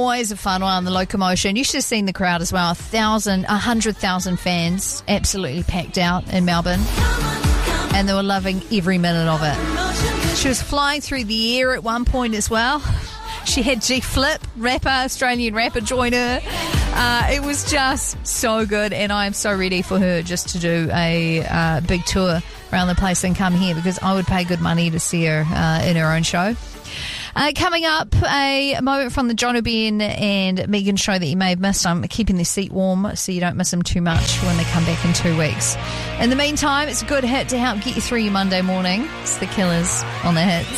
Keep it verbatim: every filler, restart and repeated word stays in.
always a fun one, the Locomotion. You should have seen the crowd as well. A thousand, a hundred thousand fans absolutely packed out in Melbourne. And they were loving every minute of it. She was flying through the air at one point as well. She had G Flip, rapper, Australian rapper, join her. Uh, it was just so good, and I am so ready for her just to do a uh, big tour around the place and come here, because I would pay good money to see her uh, in her own show. Uh, coming up, a moment from the John O'Brien and Megan show that you may have missed. I'm keeping the seat warm so you don't miss them too much when they come back in two weeks. In the meantime, it's a good hit to help get you through your Monday morning. It's The Killers on the Hits.